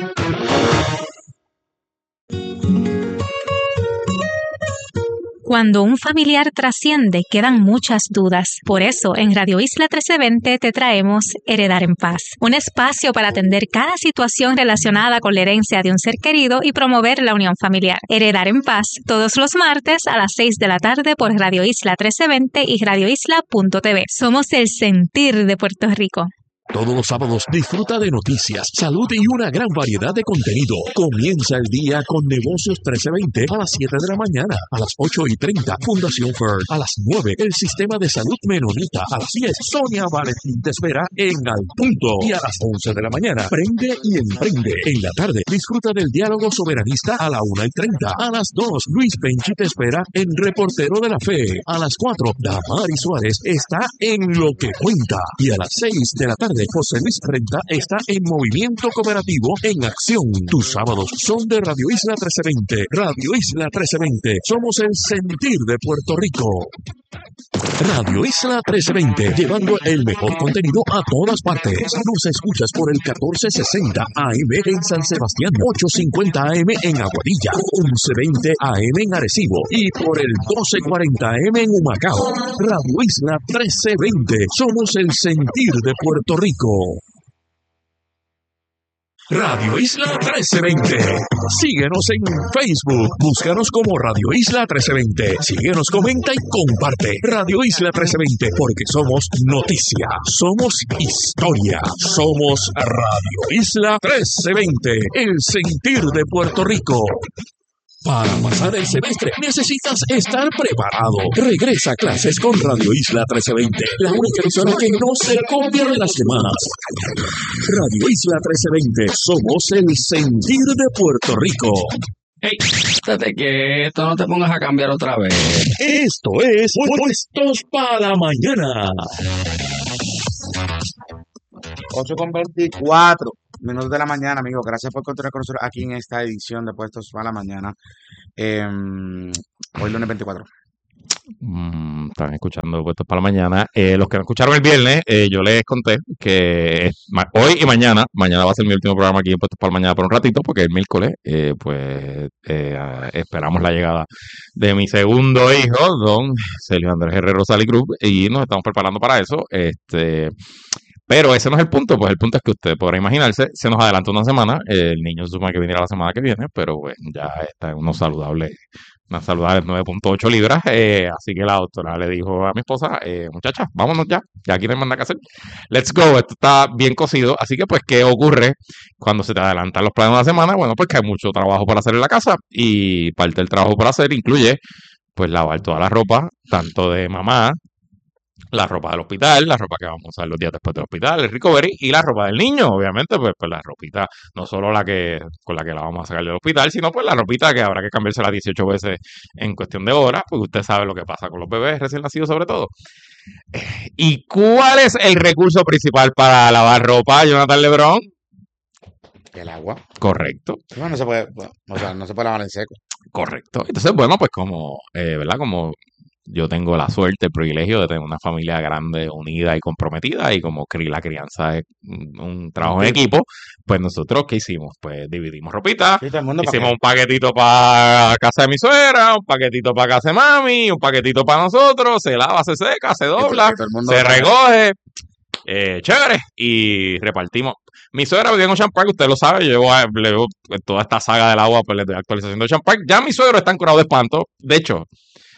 Cuando un familiar trasciende, quedan muchas dudas. Por eso, en Radio Isla trece veinte te traemos Heredar en Paz, un espacio para atender cada situación relacionada con la herencia de un ser querido y promover la unión familiar. Heredar en Paz, todos los martes a las seis de la tarde por Radio Isla trece veinte y radio isla punto t v. Somos el sentir de Puerto Rico. Todos los sábados disfruta de noticias, salud y una gran variedad de contenido. Comienza el día con Negocios trece veinte a las siete de la mañana. A las ocho y treinta, Fundación Ferd. A las nueve, el Sistema de Salud Menonita. A las diez, Sonia Valentín te espera en Al Punto. Y a las once de la mañana, Prende y Emprende. En la tarde, disfruta del diálogo soberanista a la una y treinta. A las dos, Luis Penchi te espera en Reportero de la Fe. A las cuatro, Damari Suárez está en Lo que Cuenta. Y a las seis de la tarde, José Luis Renta está en Movimiento Cooperativo en Acción. Tus sábados son de Radio Isla trece veinte. Radio Isla trece veinte. Somos el sentir de Puerto Rico. Radio Isla trece veinte, llevando el mejor contenido a todas partes. Nos escuchas por el catorce sesenta A M en San Sebastián, ochocientos cincuenta A M en Aguadilla, once veinte A M en Arecibo y por el doce cuarenta A M en Humacao. Radio Isla trece veinte, somos el sentir de Puerto Rico. Radio Isla trece veinte. Síguenos en Facebook. Búscanos como Radio Isla trece veinte. Síguenos, comenta y comparte. Radio Isla trece veinte, porque somos noticia, somos historia, somos Radio Isla trece veinte, el sentir de Puerto Rico. Para pasar el semestre necesitas estar preparado. Regresa a clases con Radio Isla trece veinte, la única emisora que no se copia de las demás. Radio Isla trece veinte, somos el sentir de Puerto Rico. Hey, estate quieto, no te pongas a cambiar otra vez. Esto es Puestos para la Mañana. ocho con veinticuatro minutos de la mañana, amigos. Gracias por continuar con nosotros aquí en esta edición de Puestos para la Mañana. Eh, hoy lunes veinticuatro. Mm, están escuchando Puestos para la Mañana. Eh, los que no escucharon el viernes, eh, yo les conté que ma- hoy y mañana, mañana va a ser mi último programa aquí en Puestos para la Mañana por un ratito, porque el miércoles, eh, pues, eh, esperamos la llegada de mi segundo hijo, don Sergio Andrés Herrero Sali Cruz, y nos estamos preparando para eso. Este. Pero ese no es el punto, pues el punto es que usted podrá imaginarse, se nos adelanta una semana, eh, el niño se supone que viniera la semana que viene, pero pues ya está en unos saludables, unas saludables nueve punto ocho libras, eh, así que la doctora le dijo a mi esposa, eh, muchacha, vámonos ya, ya aquí no hay más nada que hacer, let's go, esto está bien cocido, así que pues, ¿qué ocurre cuando se te adelantan los planes de una semana? Bueno, pues que hay mucho trabajo para hacer en la casa, y parte del trabajo para hacer incluye, pues lavar toda la ropa, tanto de mamá, la ropa del hospital, la ropa que vamos a usar los días después del hospital, el recovery, y la ropa del niño, obviamente, pues, pues la ropita, no solo la que con la que la vamos a sacar del hospital, sino pues la ropita que habrá que cambiársela dieciocho veces en cuestión de horas, porque usted sabe lo que pasa con los bebés recién nacidos sobre todo. ¿Y cuál es el recurso principal para lavar ropa, Jonathan Lebrón? El agua. Correcto. Bueno, no se puede, bueno, o sea, no se puede lavar en seco. Correcto. Entonces, bueno, pues como, eh, ¿verdad? Como yo tengo la suerte, el privilegio de tener una familia grande, unida y comprometida, y como cri- la crianza es un, un trabajo en equipo, pues nosotros, ¿qué hicimos? Pues dividimos ropita, Sí, todo el mundo para hicimos un paquetito para casa de mi suegra, un paquetito para casa de mami, un paquetito para nosotros, se lava, se seca, se dobla, todo el mundo se para- recoge, eh, chévere, y repartimos. Mi suegra vive en Ocean Park, usted lo sabe, yo llevo, a- le llevo toda esta saga del agua, pues le doy actualización de Ocean Park. Ya mi suegro está curado de espanto, de hecho,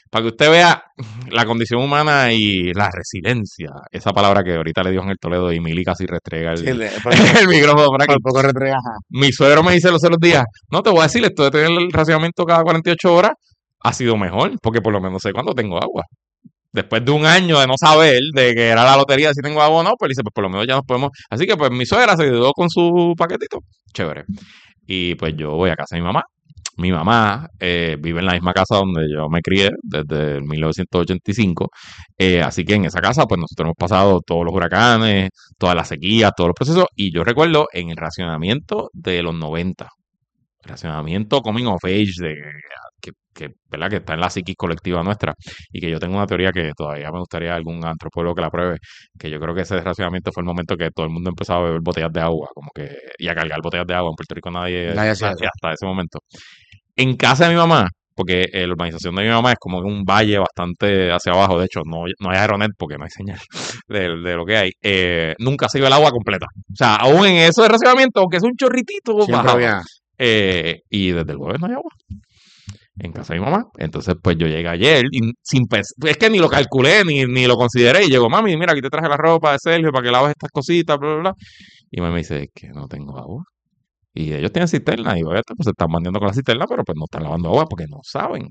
para que usted vea la condición humana y la resiliencia. Esa palabra que ahorita le dio en el Toledo y Mili casi restrega el, Sí, le- por, el micrófono por aquí. por poco retrega, ajá. Mi suegro me dice los otros días, no te voy a decir, esto de tener el racionamiento cada cuarenta y ocho horas ha sido mejor, porque por lo menos sé cuándo tengo agua. Después de un año de no saber de que era la lotería de si tengo agua o no, pues dice, pues por lo menos ya nos podemos. Así que pues mi suegra se quedó con su paquetito. Chévere. Y pues yo voy a casa de mi mamá. Mi mamá eh, vive en la misma casa donde yo me crié desde el mil novecientos ochenta y cinco. Eh, así que en esa casa, pues nosotros hemos pasado todos los huracanes, todas las sequías, todos los procesos. Y yo recuerdo en el racionamiento de los noventa. Racionamiento coming of age, de que, que, ¿verdad? Que está en la psiquis colectiva nuestra. Y que yo tengo una teoría que todavía me gustaría algún antropólogo que la pruebe. Que yo creo que ese racionamiento fue el momento que todo el mundo empezó a beber botellas de agua. Como que, y a cargar botellas de agua. En Puerto Rico nadie, Nadie hacía nadie eso. hasta ese momento. En casa de mi mamá, porque eh, la urbanización de mi mamá es como un valle bastante hacia abajo, de hecho no, no hay aeronet porque no hay señal de, de lo que hay, eh, nunca se iba el agua completa. O sea, aún en eso de racionamiento, aunque es un chorritito, Siempre bajaba. había. Eh, y desde el jueves no hay agua en casa de mi mamá. Entonces, pues yo llegué ayer y sin pens- es que ni lo calculé, ni, ni lo consideré. Y llegó, mami, mira, aquí te traje la ropa de Sergio para que laves estas cositas, bla, bla, bla. Y mamá me dice, es que no tengo agua. Y ellos tienen cisterna y obviamente pues se están mandando con la cisterna, pero pues no están lavando agua porque no saben.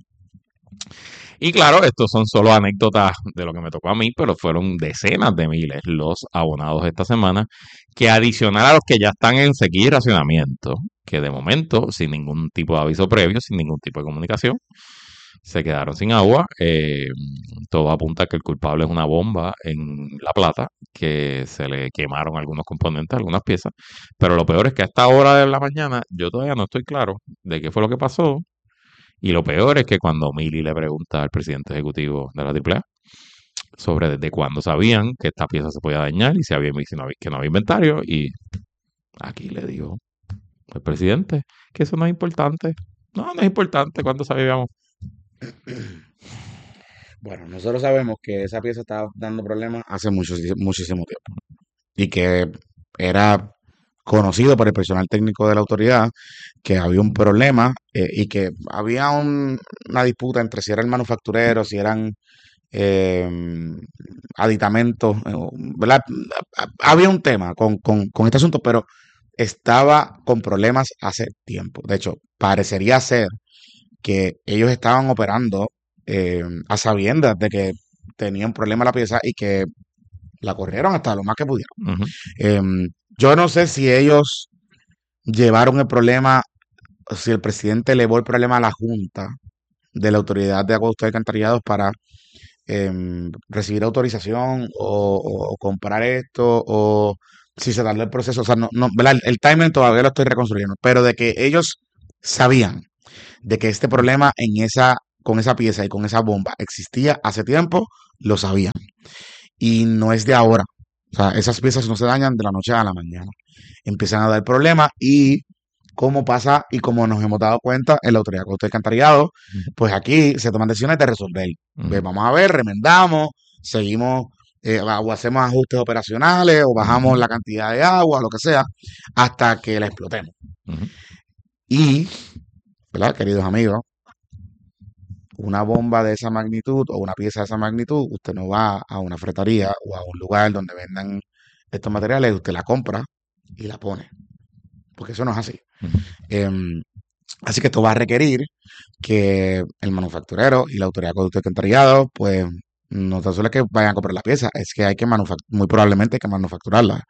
Y claro, estos son solo anécdotas de lo que me tocó a mí, pero fueron decenas de miles los abonados esta semana, que adicional a los que ya están en sequía y racionamiento, que de momento, sin ningún tipo de aviso previo, sin ningún tipo de comunicación, se quedaron sin agua. Eh, todo apunta a que el culpable es una bomba en La Plata, que se le quemaron algunos componentes, algunas piezas. Pero lo peor es que a esta hora de la mañana yo todavía no estoy claro de qué fue lo que pasó. Y lo peor es que cuando Mili le pregunta al presidente ejecutivo de la Triple A sobre desde cuándo sabían que esta pieza se podía dañar y si había, si no había- que no había inventario, y aquí le dijo el presidente que eso no es importante. No, no es importante cuándo sabíamos. Bueno, nosotros sabemos que esa pieza estaba dando problemas hace mucho, muchísimo tiempo y que era conocido por el personal técnico de la autoridad que había un problema eh, y que había un- una disputa entre si era el manufacturero, si eran eh, aditamentos, eh, ¿verdad? Había un tema con, con, con este asunto, pero estaba con problemas hace tiempo. De hecho, parecería ser que ellos estaban operando eh, a sabiendas de que tenían problema la pieza y que la corrieron hasta lo más que pudieron. Ujú. Em, yo no sé si ellos llevaron el problema, o si el presidente elevó el problema a la Junta de la Autoridad de Acueductos y Alcantarillados para em, recibir autorización o, o- o comprar esto, o si se tardó el proceso. O sea, no, no, ¿verdad? El, el timing todavía lo estoy reconstruyendo, pero de que ellos sabían de que este problema en esa, con esa pieza y con esa bomba existía hace tiempo, lo sabían. Y no es de ahora. O sea, esas piezas no se dañan de la noche a la mañana. Empiezan a dar problemas y como pasa y como nos hemos dado cuenta en la Autoridad de Acueductos y Alcantarillados, pues aquí se toman decisiones de resolver. Ujú. Ve, vamos a ver, remendamos, seguimos eh, o hacemos ajustes operacionales o bajamos la cantidad de agua, lo que sea, hasta que la explotemos. Ujú. Y, ¿verdad, queridos amigos? Una bomba de esa magnitud o una pieza de esa magnitud, usted no va a una fretaría o a un lugar donde vendan estos materiales, usted la compra y la pone. Porque eso no es así. Ujú. Em, así que esto va a requerir que el manufacturero y la autoridad de acueductos y alcantarillados, pues, no tan solo es que vayan a comprar la pieza, es que hay que manufacturar, muy probablemente hay que manufacturarla.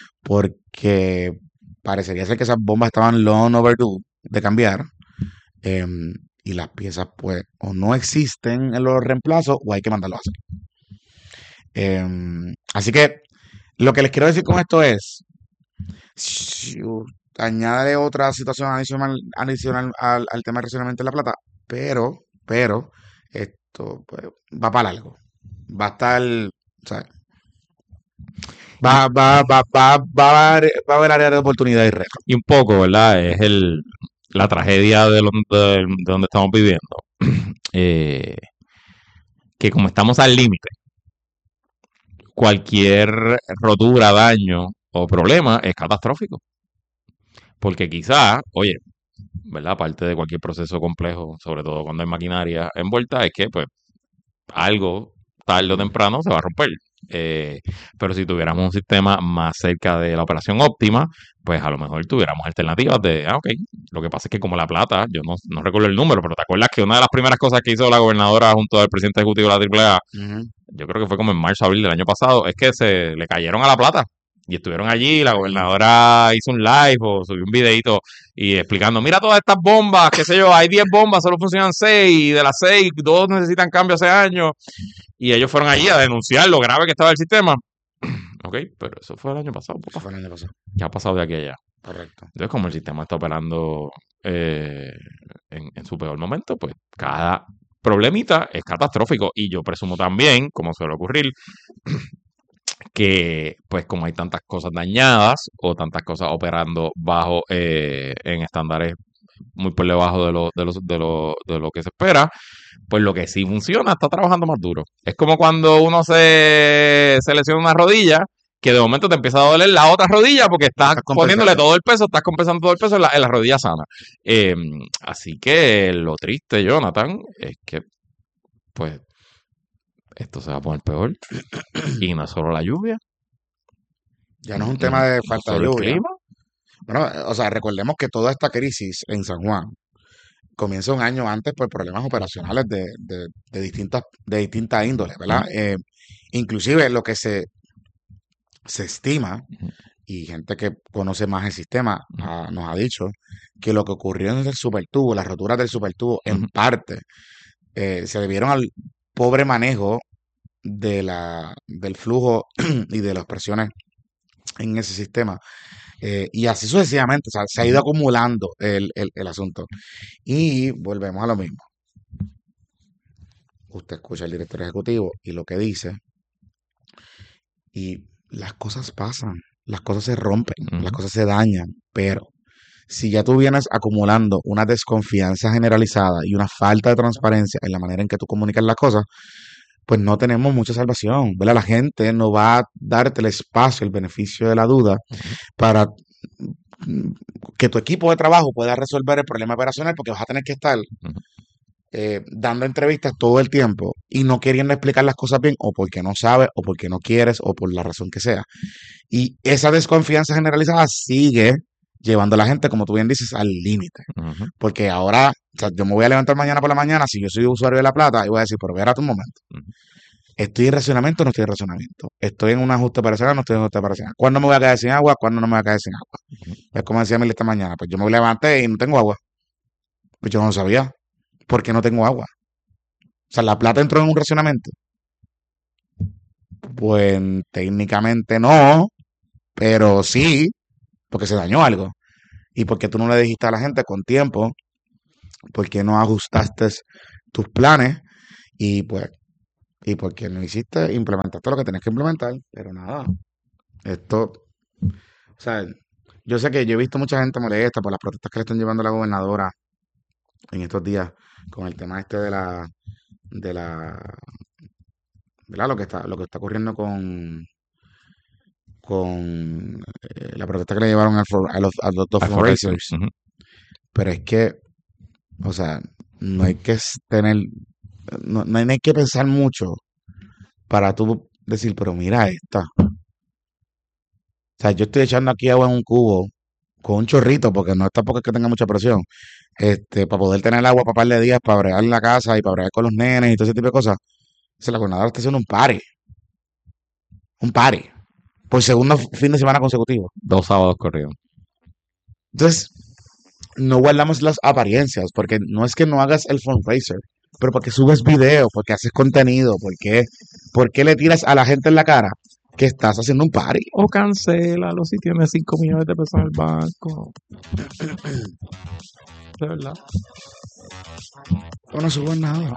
Porque parecería ser que esas bombas estaban long overdue de cambiar. em, y las piezas, pues, o no existen en los reemplazos o hay que mandarlos a hacer. Em, así que lo que les quiero decir con esto es, si u- añade otra situación adicional, adicional al, al tema de racionamiento de la plata, pero, pero, esto pues, va para largo. Va a estar, ¿sabes? Va, va, va, va, va, a haber, va a haber área de oportunidad y reto. Y un poco, ¿verdad? Es el, la tragedia de, lo- de, de donde estamos viviendo. Eh, que como estamos al límite, cualquier rotura, daño o problema es catastrófico. Porque quizás, oye, ¿verdad? Parte de cualquier proceso complejo, sobre todo cuando hay maquinaria envuelta, es que pues algo tarde o temprano se va a romper. Eh, pero si tuviéramos un sistema más cerca de la operación óptima, pues a lo mejor tuviéramos alternativas de, ah, ok, lo que pasa es que como La Plata, yo no, no recuerdo el número, pero te acuerdas que una de las primeras cosas que hizo la gobernadora junto al presidente ejecutivo de la Triple A, Ujú. yo creo que fue como en marzo, abril del año pasado, es que se le cayeron a La Plata. Y estuvieron allí, la gobernadora hizo un live o subió un videito y explicando, mira todas estas bombas, qué sé yo, hay diez bombas, solo funcionan seis, y de las seis, dos necesitan cambio hace años. Y ellos fueron allí a denunciar lo grave que estaba el sistema. Ok, pero eso fue el año pasado. Eso fue el año pasado. ¿Qué ha pasado de aquí a allá? Correcto. Entonces, como el sistema está operando eh, en, en su peor momento, pues cada problemita es catastrófico. Y yo presumo también, como suele ocurrir, que pues como hay tantas cosas dañadas o tantas cosas operando bajo eh, en estándares muy por debajo de lo, de, los, de, lo, de lo que se espera, pues lo que sí funciona está trabajando más duro. Es como cuando uno se, se lesiona una rodilla, que de momento te empieza a doler la otra rodilla porque estás, Estás poniéndole compensando. todo el peso, estás compensando todo el peso en la, en la rodilla sana. Eh, así que lo triste, Jonathan, es que pues esto se va a poner peor. Y no es solo la lluvia. Ya no es un tema de no falta de solo el lluvia. clima. Bueno, o sea, recordemos que toda esta crisis en San Juan comienza un año antes por problemas operacionales de, de, de distintas, de distintas índoles, ¿verdad? Ujú. Eh, inclusive lo que se, se estima, Ujú. y gente que conoce más el sistema Ujú. ah, nos ha dicho, que lo que ocurrió en el supertubo, las roturas del supertubo, en Ujú. parte, eh, se debieron al pobre manejo de la, del flujo y de las presiones en ese sistema. Eh, y así sucesivamente, o sea, se ha ido Ujú. acumulando el, el- el asunto. Y volvemos a lo mismo. Usted escucha al director ejecutivo y lo que dice, y las cosas pasan, las cosas se rompen, las Ujú. cosas se dañan, pero si ya tú vienes acumulando una desconfianza generalizada y una falta de transparencia en la manera en que tú comunicas las cosas, pues no tenemos mucha salvación, ¿verdad? La gente no va a darte el espacio, el beneficio de la duda Ujú. para mm, que tu equipo de trabajo pueda resolver el problema operacional, porque vas a tener que estar Ujú. eh, dando entrevistas todo el tiempo y no queriendo explicar las cosas bien, o porque no sabes, o porque no quieres, o por la razón que sea. Y esa desconfianza generalizada sigue llevando a la gente, como tú bien dices, al límite. Ujú. Porque ahora, o sea, yo me voy a levantar mañana por la mañana, si yo soy usuario de La Plata, y voy a decir, pero espérate un momento. Ujú. ¿Estoy en racionamiento o no estoy en racionamiento? ¿Estoy en un ajuste operacional o no estoy en un ajuste operacional? ¿Cuándo me voy a quedar sin agua? ¿Cuándo no me voy a quedar sin agua? Ujú. Es como decía Mil esta mañana, pues yo me levanté y no tengo agua. Pues yo no lo sabía. ¿Por qué no tengo agua? O sea, La Plata entró en un racionamiento. Pues técnicamente no, pero sí, porque se dañó algo. Y porque tú no le dijiste a la gente con tiempo, porque no ajustaste tus planes y pues, y porque no hiciste, implementaste lo que tenías que implementar, pero nada, esto, o sea, yo sé que yo he visto mucha gente molesta por las protestas que le están llevando a la gobernadora en estos días con el tema este de la, de la, ¿verdad? Lo que está, lo que está ocurriendo con, con eh, la protesta que le llevaron al for- a los, a los dos Al Forrester. fundraisers. Ujú. Pero es que, o sea, no hay que s- tener, no, no hay no hay que pensar mucho para tú decir, pero mira esta. O sea, yo estoy echando aquí agua en un cubo con un chorrito, porque no es tampoco es que tenga mucha presión, este, para poder tener agua para par de días, para bregar en la casa y para bregar con los nenes y todo ese tipo de cosas. O sea, la gobernadora está haciendo un party, un party, por segundo fin de semana consecutivo. Dos sábados corridos. Entonces, no guardamos las apariencias, porque no es que no hagas el fundraiser, pero porque subes video, porque haces contenido, porque, ¿por qué le tiras a la gente en la cara que estás haciendo un party? O cancélalo si tienes cinco millones de pesos en el banco. De verdad. O no subes nada.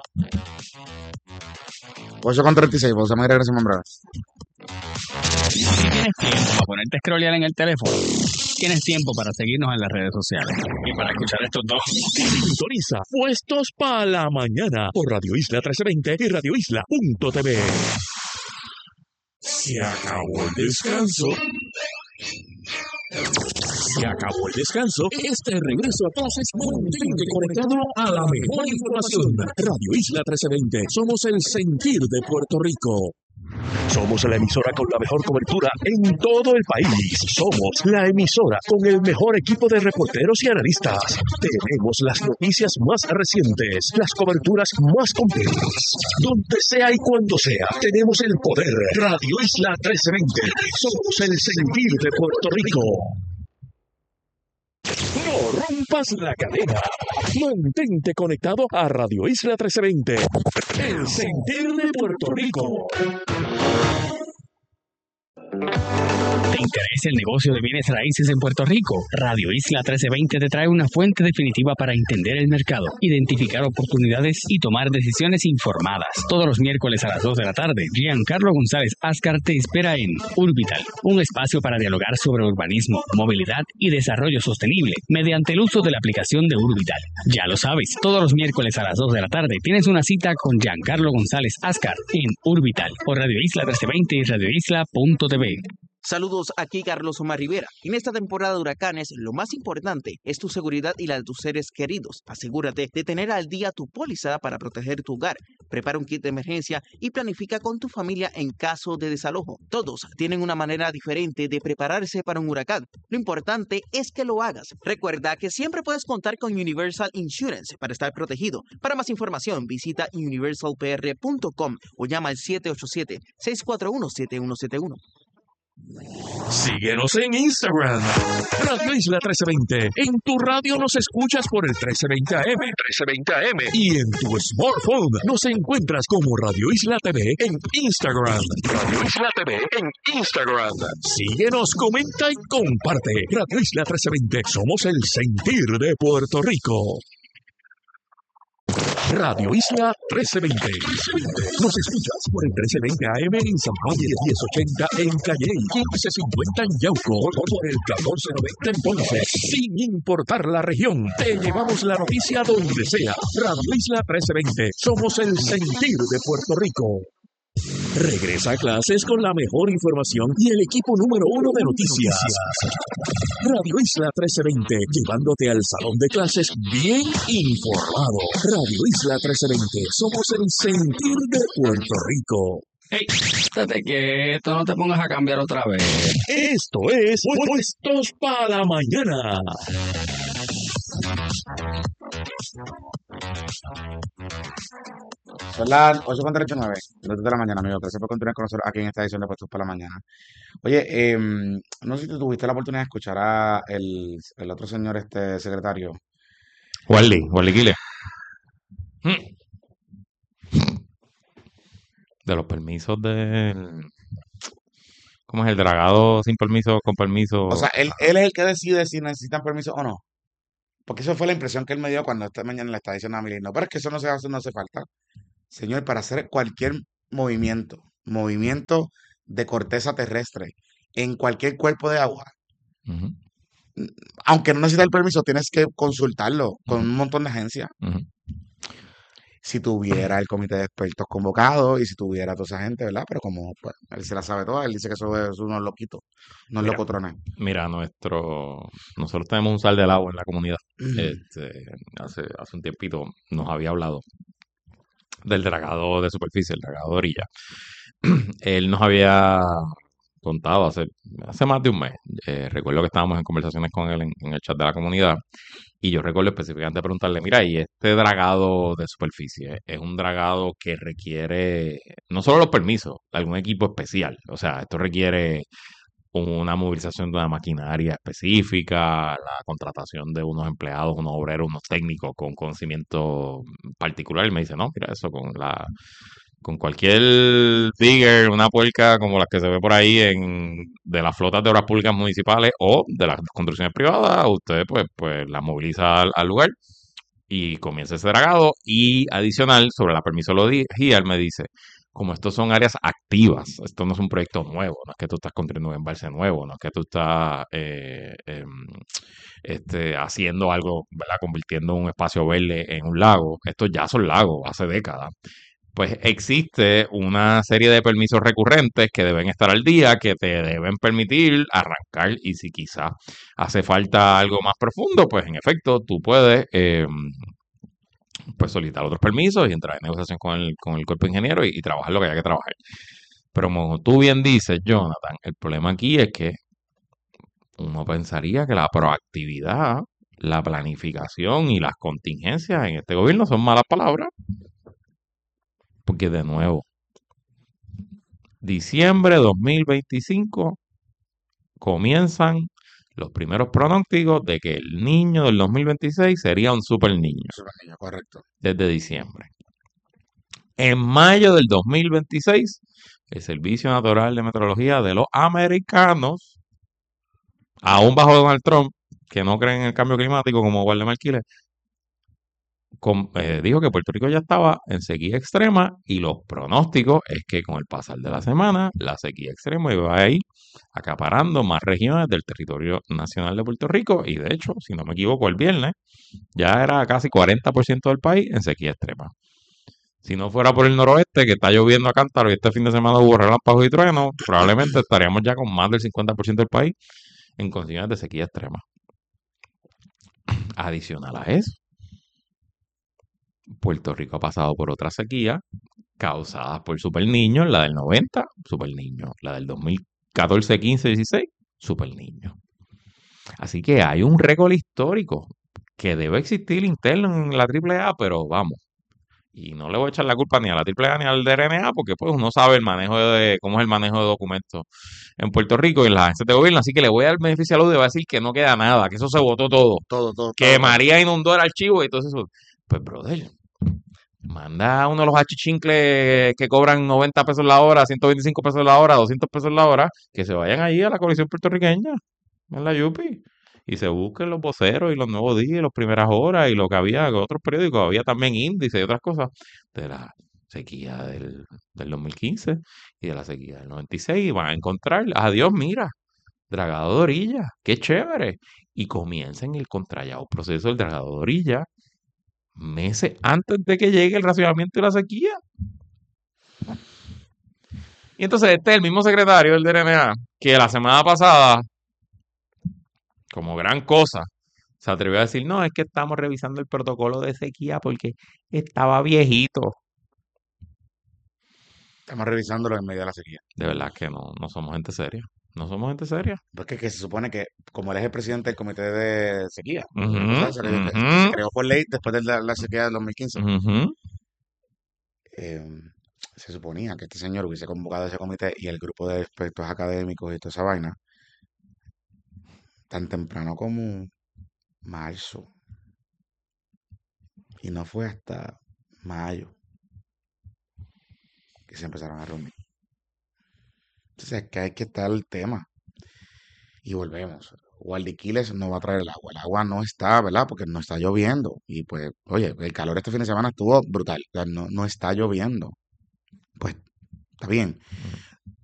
ocho con treinta y seis, vamos a regresar en breve. Si tienes tiempo para ponerte a scrollear en el teléfono, tienes tiempo para seguirnos en las redes sociales y para escuchar estos dos. Sintoniza Puestos para la Mañana por Radio Isla trece veinte y Radio Isla punto t v. Se acabó el descanso. Se acabó el descanso. Este regreso a clases mantente conectado a la mejor información. Radio Isla trece veinte. Somos el sentir de Puerto Rico. Somos la emisora con la mejor cobertura en todo el país. Somos la emisora con el mejor equipo de reporteros y analistas. Tenemos las noticias más recientes, las coberturas más completas. Donde sea y cuando sea, tenemos el poder. Radio Isla trece veinte. Somos el sentir de Puerto Rico. No rompas la cadena. Mantente conectado a Radio Isla trece veinte. El sentir de Puerto Rico. ¿Te interesa el negocio de bienes raíces en Puerto Rico? Radio Isla trece veinte te trae una fuente definitiva para entender el mercado, identificar oportunidades y tomar decisiones informadas. Todos los miércoles a las dos de la tarde, Giancarlo González Ascar te espera en Urbital, un espacio para dialogar sobre urbanismo, movilidad y desarrollo sostenible mediante el uso de la aplicación de Urbital. Ya lo sabes, todos los miércoles a las dos de la tarde tienes una cita con Giancarlo González Ascar en Urbital por Radio Isla trece veinte y radio isla punto t v. Saludos, aquí Carlos Omar Rivera. En esta temporada de huracanes, lo más importante es tu seguridad y la de tus seres queridos. Asegúrate de tener al día tu póliza para proteger tu hogar. Prepara un kit de emergencia y planifica con tu familia en caso de desalojo. Todos tienen una manera diferente de prepararse para un huracán. Lo importante es que lo hagas. Recuerda que siempre puedes contar con Universal Insurance para estar protegido. Para más información, visita universal p r punto com o llama al siete ocho siete, seis cuatro uno, siete uno siete uno. Síguenos en Instagram, Radio Isla trece veinte. En tu radio nos escuchas por el trece veinte A M, trece veinte A M. Y en tu smartphone nos encuentras como Radio Isla T V en Instagram. Radio Isla T V en Instagram. Síguenos, comenta y comparte. Radio Isla trece veinte. Somos el sentir de Puerto Rico. Radio Isla trece veinte. Nos escuchas por el trece veinte A M en San Juan, diez ochenta en Calley, quince cincuenta en Yauco, por el catorce noventa en Ponce. Sin importar la región, te llevamos la noticia donde sea. Radio Isla trece veinte. Somos el sentir de Puerto Rico. Regresa a clases con la mejor información y el equipo número uno de noticias. Radio Isla trece veinte, llevándote al salón de clases bien informado. Radio Isla trece veinte, somos el sentir de Puerto Rico. Hey, estate quieto, no te pongas a cambiar otra vez. Esto es Puestos para la Mañana. Son las ocho con treinta y nueve, dos de la mañana, amigo. Gracias por continuar con nosotros aquí en esta edición de Puestos para la Mañana. Oye, eh, no sé si tú tuviste la oportunidad de escuchar a el, el otro señor, este secretario. Wally, Wally Kile. De los permisos del... ¿Cómo es el dragado sin permiso, con permiso? O sea, él, él es el que decide si necesitan permiso o no. Porque eso fue la impresión que él me dio cuando esta mañana le estaba diciendo a Milly. No, pero es que eso no se hace, no hace falta. Señor, para hacer cualquier movimiento, movimiento de corteza terrestre, en cualquier cuerpo de agua, Ujú, aunque no necesitas el permiso, tienes que consultarlo con ujú, un montón de agencias. ujú. Si tuviera el comité de expertos convocado y si tuviera toda esa gente, ¿verdad? Pero como pues, él se la sabe toda, él dice que eso es unos loquitos, unos Mira, locotrones. mira, nuestro, nosotros tenemos un sal del agua en la comunidad. Ujú. Este, hace, hace un tiempito nos había hablado del dragado de superficie, el dragado de orilla. Él nos había contado hace, hace más de un mes. Eh, recuerdo que estábamos en conversaciones con él en, en el chat de la comunidad. Y yo recuerdo específicamente preguntarle, mira, y este dragado de superficie es un dragado que requiere no solo los permisos, algún equipo especial. O sea, esto requiere una movilización de una maquinaria específica, la contratación de unos empleados, unos obreros, unos técnicos con conocimiento particular. Y me dice, no, mira, eso con la con cualquier digger, una puerca como las que se ve por ahí en de las flotas de obras públicas municipales o de las construcciones privadas, usted pues, pues la moviliza al, al lugar y comienza ese dragado. Y adicional, sobre la permisología, él me dice, como estos son áreas activas, esto no es un proyecto nuevo, no es que tú estás construyendo un embalse nuevo, no es que tú estás eh, em, este, haciendo algo, ¿verdad? Convirtiendo un espacio verde en un lago. Estos ya son lagos hace décadas. pues existe una serie de permisos recurrentes que deben estar al día, que te deben permitir arrancar, y si quizás hace falta algo más profundo, pues en efecto tú puedes eh, pues solicitar otros permisos y entrar en negociación con el, con el cuerpo de ingeniero y, y trabajar lo que haya que trabajar. Pero como tú bien dices, Jonathan, el problema aquí es que uno pensaría que la proactividad, la planificación y las contingencias en este gobierno son malas palabras. Porque de nuevo, diciembre dos mil veinticinco comienzan los primeros pronósticos de que el niño del dos mil veintiséis sería un super niño. Super niño, correcto. Desde diciembre. En mayo del dos mil veintiséis, el Servicio Nacional de Meteorología de los Americanos, aún bajo Donald Trump, que no creen en el cambio climático como Waldemar Quiles, con, eh, dijo que Puerto Rico ya estaba en sequía extrema, y los pronósticos es que con el pasar de la semana la sequía extrema iba a ir acaparando más regiones del territorio nacional de Puerto Rico, y de hecho, si no me equivoco, el viernes ya era casi cuarenta por ciento del país en sequía extrema. Si no fuera por el noroeste, que está lloviendo a cántaro y este fin de semana hubo relámpagos y truenos, probablemente estaríamos ya con más del cincuenta por ciento del país en condiciones de sequía extrema. Adicional a eso, Puerto Rico ha pasado por otra sequía causadas por super niños, la del noventa, super niño, la del dos mil catorce, quince, dieciséis, super niño. Así que hay un récord histórico que debe existir interno en la triple A, pero vamos, y no le voy a echar la culpa ni a la triple A ni al D R N A, porque pues uno sabe el manejo de cómo es el manejo de documentos en Puerto Rico y en las agencias de gobierno, así que le voy a dar beneficio a la duda y voy a decir que no queda nada, que eso se votó todo, Todo, todo. que todo, María inundó el archivo y todo eso. Pues, brother, manda a uno de los achichincles que cobran noventa pesos la hora, ciento veinticinco pesos la hora, doscientos pesos la hora, que se vayan allí a la coalición puertorriqueña, en la Yupi, y se busquen los voceros y los nuevos días y las primeras horas y lo que había en otros periódicos. Había también índices y otras cosas de la sequía del, del dos mil quince y de la sequía del noventa y seis, y van a encontrar, adiós, mira, dragado de orilla, qué chévere. Y comiencen el contrallado proceso del dragado de orilla meses antes de que llegue el racionamiento y la sequía. Y entonces este es el mismo secretario del D R N A que la semana pasada, como gran cosa, se atrevió a decir, no, es que estamos revisando el protocolo de sequía porque estaba viejito. Estamos revisándolo en medio de la sequía. De verdad que no, no somos gente seria. No somos gente seria. Porque que se supone que, como él es el presidente del comité de sequía, Ujú, ¿sabes? Se, le- se ujú, creó por ley después de la, la sequía del dos mil quince. ujú. eh, se suponía que este señor hubiese convocado ese comité y el grupo de expertos académicos y toda esa vaina tan temprano como marzo. Y no fue hasta mayo que se empezaron a reunir. Entonces es que hay que estar el tema. Y volvemos. Guardiquiles no va a traer el agua. El agua no está, ¿verdad? Porque no está lloviendo. Y pues, oye, el calor este fin de semana estuvo brutal. O sea, no, no está lloviendo. Pues, está bien.